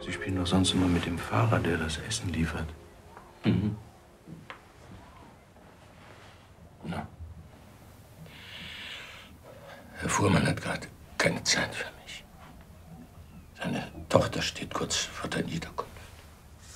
Sie spielen doch sonst immer mit dem Fahrer, der das Essen liefert. Mhm. Na. Herr Fuhrmann hat gerade keine Zeit für mich. Seine Tochter steht kurz vor der Niederkunft.